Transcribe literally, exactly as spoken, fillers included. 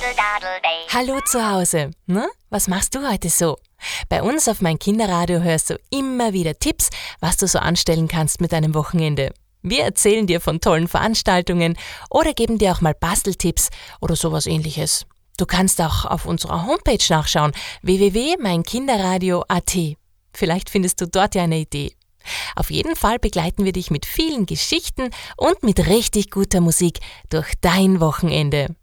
Hallo zu Hause. Na, was machst du heute so? Bei uns auf mein Kinderradio hörst du immer wieder Tipps, was du so anstellen kannst mit deinem Wochenende. Wir erzählen dir von tollen Veranstaltungen oder geben dir auch mal Basteltipps oder sowas ähnliches. Du kannst auch auf unserer Homepage nachschauen, w w w punkt mein kinderradio punkt a t. Vielleicht findest du dort ja eine Idee. Auf jeden Fall begleiten wir dich mit vielen Geschichten und mit richtig guter Musik durch dein Wochenende.